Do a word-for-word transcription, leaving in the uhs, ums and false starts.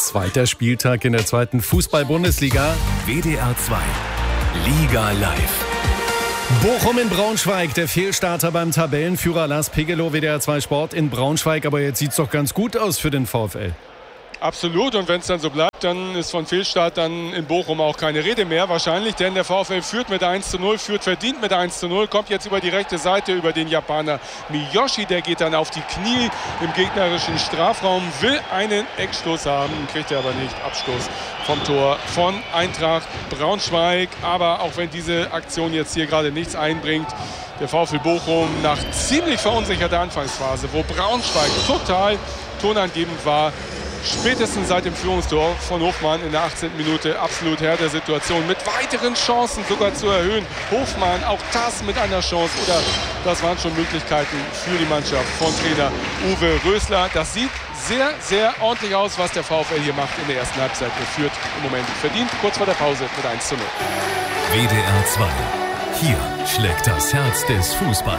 Zweiter Spieltag in der zweiten Fußball-Bundesliga. W D R zwei Liga live. Bochum in Braunschweig, der Fehlstarter beim Tabellenführer Lars Pegelow, W D R zwei Sport in Braunschweig. Aber jetzt sieht es doch ganz gut aus für den VfL. Absolut, und wenn es dann so bleibt, dann ist von Fehlstart dann in Bochum auch keine Rede mehr wahrscheinlich, denn der VfL führt mit eins zu null, führt verdient mit eins zu null, kommt jetzt über die rechte Seite, über den Japaner Miyoshi, der geht dann auf die Knie im gegnerischen Strafraum, will einen Eckstoß haben, kriegt er aber nicht, Abstoß vom Tor von Eintracht Braunschweig, aber auch wenn diese Aktion jetzt hier gerade nichts einbringt, der VfL Bochum nach ziemlich verunsicherter Anfangsphase, wo Braunschweig total tonangebend war, spätestens seit dem Führungstor von Hofmann in der achtzehnten Minute absolut Herr der Situation mit weiteren Chancen sogar zu erhöhen. Hofmann, auch das mit einer Chance, oder das waren schon Möglichkeiten für die Mannschaft von Trainer Uwe Rösler. Das sieht sehr, sehr ordentlich aus, was der VfL hier macht in der ersten Halbzeit. Er führt im Moment verdient, kurz vor der Pause mit eins zu null. W D R zwei. Hier schlägt das Herz des Fußballs.